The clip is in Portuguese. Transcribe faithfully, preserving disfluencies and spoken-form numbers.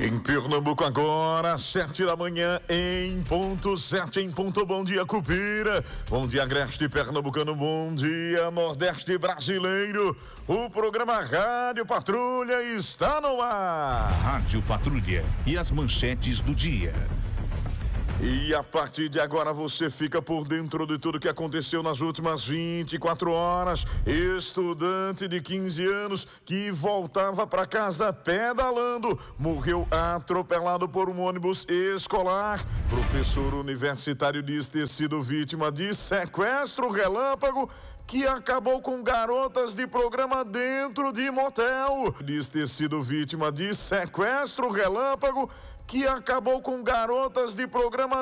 Em Pernambuco agora, sete da manhã, em ponto, sete em ponto. Bom dia, Cupira. Bom dia, Agreste Pernambucano. Bom dia, Nordeste Brasileiro. O programa Rádio Patrulha está no ar. Rádio Patrulha e as manchetes do dia. E a partir de agora você fica por dentro de tudo que aconteceu nas últimas vinte e quatro horas. Estudante de quinze anos que voltava para casa pedalando morreu atropelado por um ônibus escolar. Professor universitário diz ter sido vítima de sequestro relâmpago que acabou com garotas de programa dentro de motel. Diz ter sido vítima de sequestro relâmpago que acabou com garotas de programa